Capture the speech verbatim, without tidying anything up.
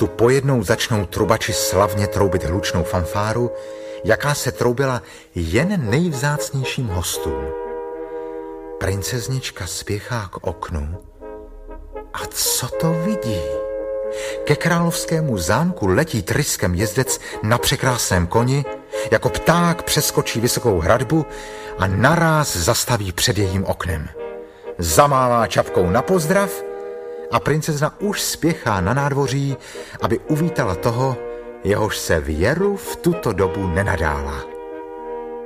tu pojednou začnou trubači slavně troubit hlučnou fanfáru, jaká se troubila jen nejvzácnějším hostům. Princeznička spěchá k oknu a co to vidí? Ke královskému zámku letí tryskem jezdec na překrásném koni, jako pták přeskočí vysokou hradbu a naráz zastaví před jejím oknem. Zamává čapkou na pozdrav a princezna už spěchá na nádvoří, aby uvítala toho, jehož se věru v tuto dobu nenadála.